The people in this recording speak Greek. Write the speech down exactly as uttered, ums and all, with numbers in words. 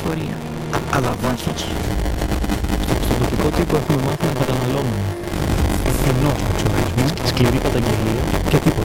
κυκλοφορία. Αλλά βάθος. Στον τοπικό τύπο έχουμε μάθει να καταναλώνουμε. Ενώ στον εξοπλισμό, σκληρή καταγγελία και τύπου